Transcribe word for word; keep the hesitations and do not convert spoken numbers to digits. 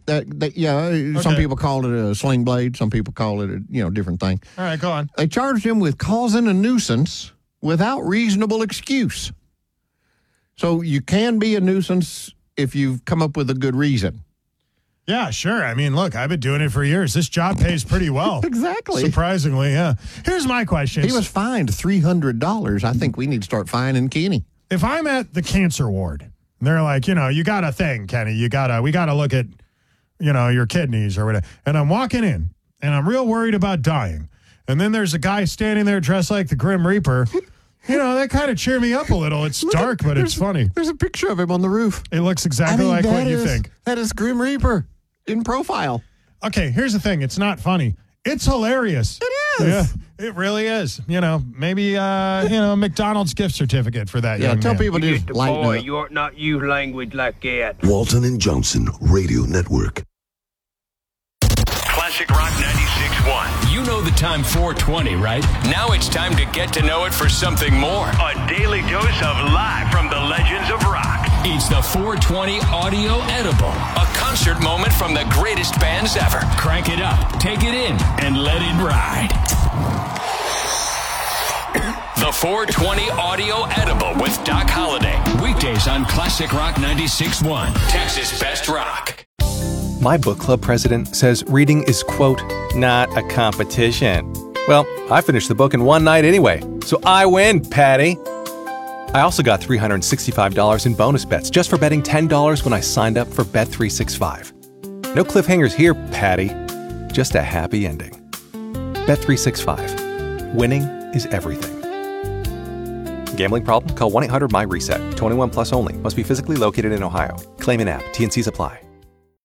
That, that, yeah, okay. Some people call it a sling blade. Some people call it a you know different thing. All right, go on. They charged him with causing a nuisance without reasonable excuse. So you can be a nuisance if you've come up with a good reason. Yeah, sure. I mean, look, I've been doing it for years. This job pays pretty well. Exactly. Surprisingly, yeah. Here's my question. He was fined three hundred dollars. I think we need to start fining Kenny. If I'm at the cancer ward, and they're like, you know, you got a thing, Kenny. You got to, we got to look at, you know, your kidneys or whatever. And I'm walking in, and I'm real worried about dying. And then there's a guy standing there dressed like the Grim Reaper. You know, that kind of cheered me up a little. It's dark, but it's funny. There's a picture of him on the roof. It looks exactly I mean, like what is, you think. That is Grim Reaper in profile. Okay, here's the thing. It's not funny. It's hilarious. It is. Yeah, it really is. You know, maybe, uh, you know, McDonald's gift certificate for that yeah, young tell man. people to lighten boy, up. you ought not use language like that. Walton and Johnson Radio Network. Classic Rock ninety-six point one. You know the time four twenty, right? Now it's time to get to know it for something more. A daily dose of live from the legends of rock. It's the four twenty Audio Edible, a concert moment from the greatest bands ever. Crank it up, take it in, and let it ride. The four twenty Audio Edible with Doc Holliday. Weekdays on Classic Rock ninety-six point one. Texas Best Rock. My book club president says reading is, quote, not a competition. Well, I finished the book in one night anyway, so I win, Patty. I also got three hundred sixty-five dollars in bonus bets just for betting ten dollars when I signed up for Bet three sixty-five. No cliffhangers here, Patty. Just a happy ending. Bet three sixty-five. Winning is everything. Gambling problem? Call one eight hundred my reset. twenty-one plus only. Must be physically located in Ohio. Claim in app. T and C's apply.